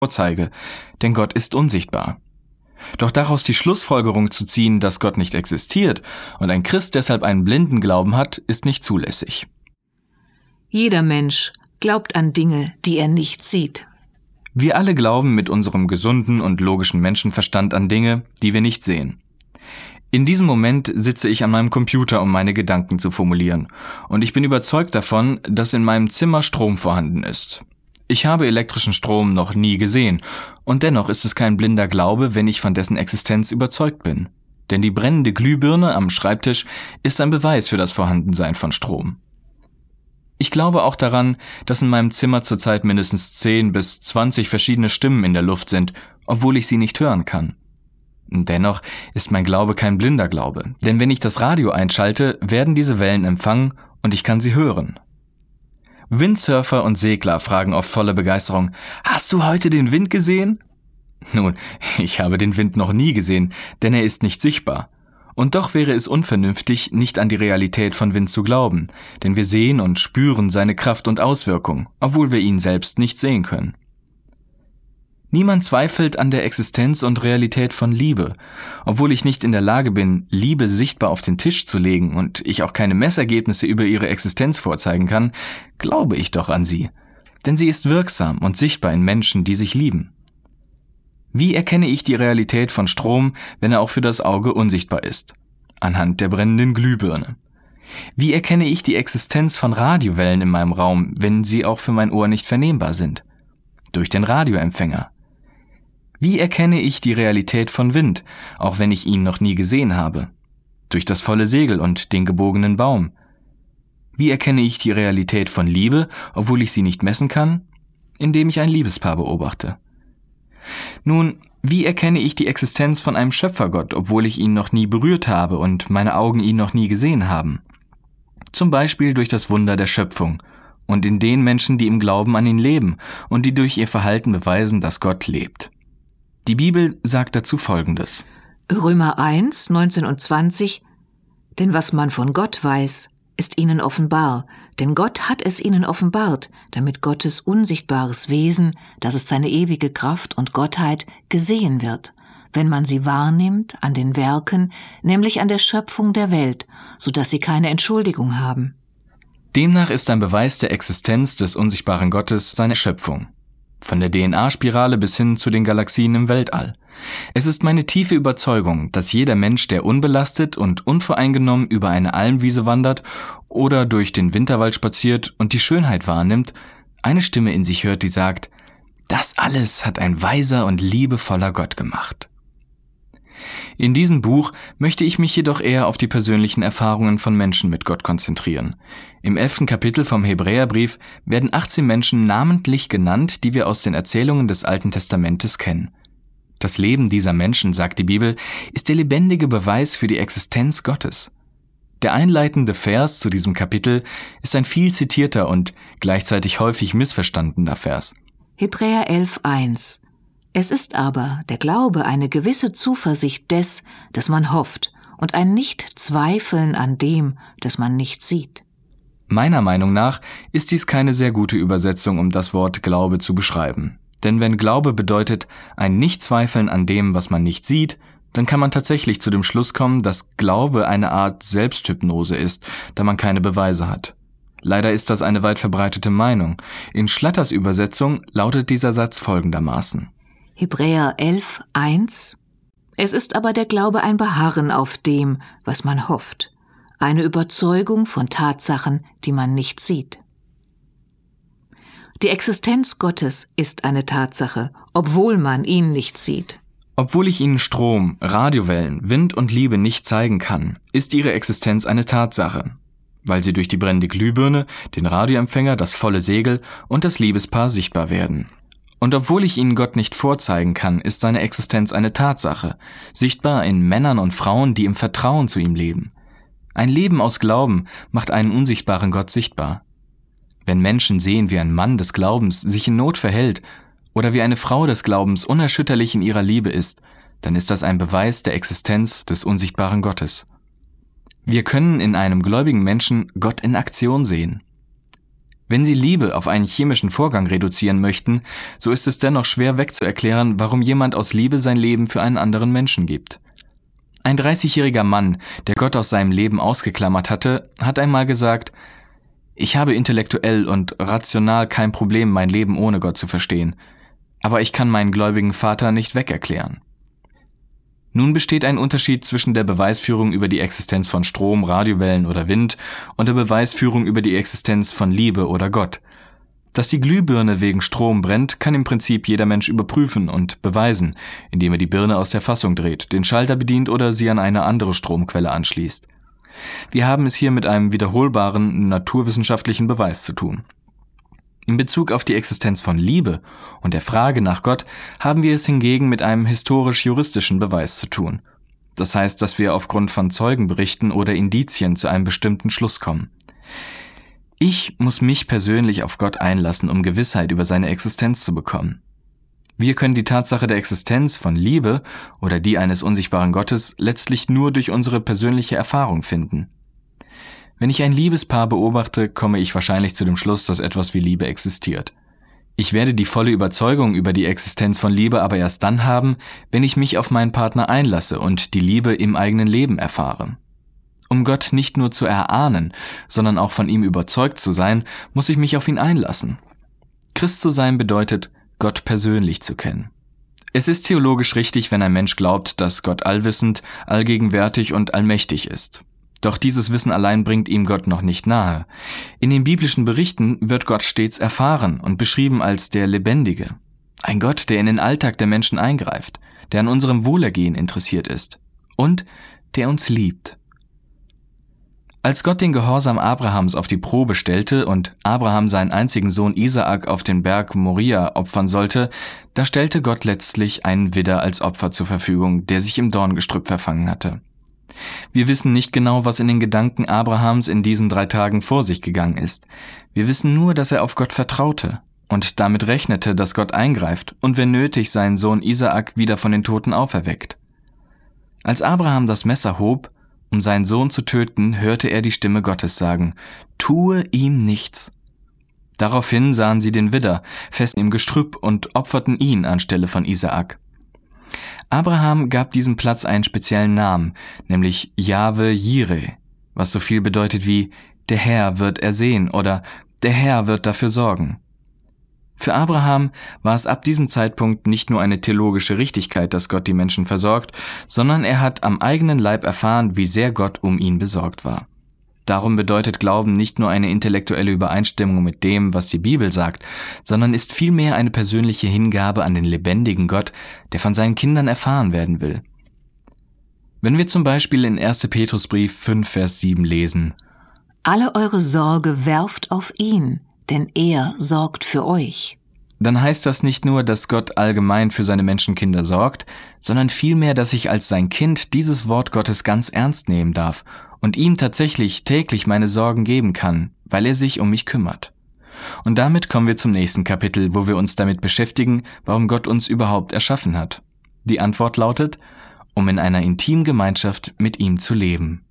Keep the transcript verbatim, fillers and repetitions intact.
vorzeige, denn Gott ist unsichtbar. Doch daraus die Schlussfolgerung zu ziehen, dass Gott nicht existiert und ein Christ deshalb einen blinden Glauben hat, ist nicht zulässig. Jeder Mensch glaubt an Dinge, die er nicht sieht. Wir alle glauben mit unserem gesunden und logischen Menschenverstand an Dinge, die wir nicht sehen. In diesem Moment sitze ich an meinem Computer, um meine Gedanken zu formulieren, und ich bin überzeugt davon, dass in meinem Zimmer Strom vorhanden ist. Ich habe elektrischen Strom noch nie gesehen, und dennoch ist es kein blinder Glaube, wenn ich von dessen Existenz überzeugt bin. Denn die brennende Glühbirne am Schreibtisch ist ein Beweis für das Vorhandensein von Strom. Ich glaube auch daran, dass in meinem Zimmer zurzeit mindestens zehn bis zwanzig verschiedene Stimmen in der Luft sind, obwohl ich sie nicht hören kann. Dennoch ist mein Glaube kein blinder Glaube, denn wenn ich das Radio einschalte, werden diese Wellen empfangen und ich kann sie hören. Windsurfer und Segler fragen oft voller Begeisterung: Hast du heute den Wind gesehen? Nun, ich habe den Wind noch nie gesehen, denn er ist nicht sichtbar. Und doch wäre es unvernünftig, nicht an die Realität von Wind zu glauben, denn wir sehen und spüren seine Kraft und Auswirkung, obwohl wir ihn selbst nicht sehen können. Niemand zweifelt an der Existenz und Realität von Liebe. Obwohl ich nicht in der Lage bin, Liebe sichtbar auf den Tisch zu legen und ich auch keine Messergebnisse über ihre Existenz vorzeigen kann, glaube ich doch an sie. Denn sie ist wirksam und sichtbar in Menschen, die sich lieben. Wie erkenne ich die Realität von Strom, wenn er auch für das Auge unsichtbar ist? Anhand der brennenden Glühbirne. Wie erkenne ich die Existenz von Radiowellen in meinem Raum, wenn sie auch für mein Ohr nicht vernehmbar sind? Durch den Radioempfänger. Wie erkenne ich die Realität von Wind, auch wenn ich ihn noch nie gesehen habe? Durch das volle Segel und den gebogenen Baum. Wie erkenne ich die Realität von Liebe, obwohl ich sie nicht messen kann? Indem ich ein Liebespaar beobachte. Nun, wie erkenne ich die Existenz von einem Schöpfergott, obwohl ich ihn noch nie berührt habe und meine Augen ihn noch nie gesehen haben? Zum Beispiel durch das Wunder der Schöpfung und in den Menschen, die im Glauben an ihn leben und die durch ihr Verhalten beweisen, dass Gott lebt. Die Bibel sagt dazu Folgendes. Römer eins, neunzehn und zwanzig. Denn was man von Gott weiß, ist ihnen offenbar, denn Gott hat es ihnen offenbart, damit Gottes unsichtbares Wesen, das ist seine ewige Kraft und Gottheit, gesehen wird, wenn man sie wahrnimmt an den Werken, nämlich an der Schöpfung der Welt, so dass sie keine Entschuldigung haben. Demnach ist ein Beweis der Existenz des unsichtbaren Gottes seine Schöpfung. Von der D N A-Spirale bis hin zu den Galaxien im Weltall. Es ist meine tiefe Überzeugung, dass jeder Mensch, der unbelastet und unvoreingenommen über eine Almwiese wandert oder durch den Winterwald spaziert und die Schönheit wahrnimmt, eine Stimme in sich hört, die sagt: Das alles hat ein weiser und liebevoller Gott gemacht. In diesem Buch möchte ich mich jedoch eher auf die persönlichen Erfahrungen von Menschen mit Gott konzentrieren. Im elften Kapitel vom Hebräerbrief werden achtzehn Menschen namentlich genannt, die wir aus den Erzählungen des Alten Testamentes kennen. Das Leben dieser Menschen, sagt die Bibel, ist der lebendige Beweis für die Existenz Gottes. Der einleitende Vers zu diesem Kapitel ist ein viel zitierter und gleichzeitig häufig missverstandener Vers. Hebräer elf, eins. Es ist aber der Glaube eine gewisse Zuversicht des, das man hofft, und ein Nicht-Zweifeln an dem, das man nicht sieht. Meiner Meinung nach ist dies keine sehr gute Übersetzung, um das Wort Glaube zu beschreiben. Denn wenn Glaube bedeutet, ein Nicht-Zweifeln an dem, was man nicht sieht, dann kann man tatsächlich zu dem Schluss kommen, dass Glaube eine Art Selbsthypnose ist, da man keine Beweise hat. Leider ist das eine weit verbreitete Meinung. In Schlatters Übersetzung lautet dieser Satz folgendermaßen. Hebräer elf, eins. Es ist aber der Glaube ein Beharren auf dem, was man hofft, eine Überzeugung von Tatsachen, die man nicht sieht. Die Existenz Gottes ist eine Tatsache, obwohl man ihn nicht sieht. Obwohl ich Ihnen Strom, Radiowellen, Wind und Liebe nicht zeigen kann, ist Ihre Existenz eine Tatsache, weil Sie durch die brennende Glühbirne, den Radioempfänger, das volle Segel und das Liebespaar sichtbar werden. Und obwohl ich Ihnen Gott nicht vorzeigen kann, ist seine Existenz eine Tatsache, sichtbar in Männern und Frauen, die im Vertrauen zu ihm leben. Ein Leben aus Glauben macht einen unsichtbaren Gott sichtbar. Wenn Menschen sehen, wie ein Mann des Glaubens sich in Not verhält oder wie eine Frau des Glaubens unerschütterlich in ihrer Liebe ist, dann ist das ein Beweis der Existenz des unsichtbaren Gottes. Wir können in einem gläubigen Menschen Gott in Aktion sehen. Wenn Sie Liebe auf einen chemischen Vorgang reduzieren möchten, so ist es dennoch schwer wegzuerklären, warum jemand aus Liebe sein Leben für einen anderen Menschen gibt. Ein dreißigjähriger Mann, der Gott aus seinem Leben ausgeklammert hatte, hat einmal gesagt: Ich habe intellektuell und rational kein Problem, mein Leben ohne Gott zu verstehen, aber ich kann meinen gläubigen Vater nicht wegerklären. Nun besteht ein Unterschied zwischen der Beweisführung über die Existenz von Strom, Radiowellen oder Wind und der Beweisführung über die Existenz von Liebe oder Gott. Dass die Glühbirne wegen Strom brennt, kann im Prinzip jeder Mensch überprüfen und beweisen, indem er die Birne aus der Fassung dreht, den Schalter bedient oder sie an eine andere Stromquelle anschließt. Wir haben es hier mit einem wiederholbaren, naturwissenschaftlichen Beweis zu tun. In Bezug auf die Existenz von Liebe und der Frage nach Gott haben wir es hingegen mit einem historisch-juristischen Beweis zu tun. Das heißt, dass wir aufgrund von Zeugenberichten oder Indizien zu einem bestimmten Schluss kommen. Ich muss mich persönlich auf Gott einlassen, um Gewissheit über seine Existenz zu bekommen. Wir können die Tatsache der Existenz von Liebe oder die eines unsichtbaren Gottes letztlich nur durch unsere persönliche Erfahrung finden. Wenn ich ein Liebespaar beobachte, komme ich wahrscheinlich zu dem Schluss, dass etwas wie Liebe existiert. Ich werde die volle Überzeugung über die Existenz von Liebe aber erst dann haben, wenn ich mich auf meinen Partner einlasse und die Liebe im eigenen Leben erfahre. Um Gott nicht nur zu erahnen, sondern auch von ihm überzeugt zu sein, muss ich mich auf ihn einlassen. Christ zu sein bedeutet, Gott persönlich zu kennen. Es ist theologisch richtig, wenn ein Mensch glaubt, dass Gott allwissend, allgegenwärtig und allmächtig ist. Doch dieses Wissen allein bringt ihm Gott noch nicht nahe. In den biblischen Berichten wird Gott stets erfahren und beschrieben als der Lebendige. Ein Gott, der in den Alltag der Menschen eingreift, der an unserem Wohlergehen interessiert ist und der uns liebt. Als Gott den Gehorsam Abrahams auf die Probe stellte und Abraham seinen einzigen Sohn Isaak auf den Berg Moria opfern sollte, da stellte Gott letztlich einen Widder als Opfer zur Verfügung, der sich im Dorngestrüpp verfangen hatte. Wir wissen nicht genau, was in den Gedanken Abrahams in diesen drei Tagen vor sich gegangen ist. Wir wissen nur, dass er auf Gott vertraute und damit rechnete, dass Gott eingreift und wenn nötig seinen Sohn Isaak wieder von den Toten auferweckt. Als Abraham das Messer hob, um seinen Sohn zu töten, hörte er die Stimme Gottes sagen: Tue ihm nichts. Daraufhin sahen sie den Widder fest im Gestrüpp und opferten ihn anstelle von Isaak. Abraham gab diesem Platz einen speziellen Namen, nämlich Jahwe Jireh, was so viel bedeutet wie der Herr wird ersehen oder der Herr wird dafür sorgen. Für Abraham war es ab diesem Zeitpunkt nicht nur eine theologische Richtigkeit, dass Gott die Menschen versorgt, sondern er hat am eigenen Leib erfahren, wie sehr Gott um ihn besorgt war. Darum bedeutet Glauben nicht nur eine intellektuelle Übereinstimmung mit dem, was die Bibel sagt, sondern ist vielmehr eine persönliche Hingabe an den lebendigen Gott, der von seinen Kindern erfahren werden will. Wenn wir zum Beispiel in erster Petrusbrief fünf, Vers sieben lesen: Alle eure Sorge werft auf ihn, denn er sorgt für euch. Dann heißt das nicht nur, dass Gott allgemein für seine Menschenkinder sorgt, sondern vielmehr, dass ich als sein Kind dieses Wort Gottes ganz ernst nehmen darf und ihm tatsächlich täglich meine Sorgen geben kann, weil er sich um mich kümmert. Und damit kommen wir zum nächsten Kapitel, wo wir uns damit beschäftigen, warum Gott uns überhaupt erschaffen hat. Die Antwort lautet: um in einer intimen Gemeinschaft mit ihm zu leben.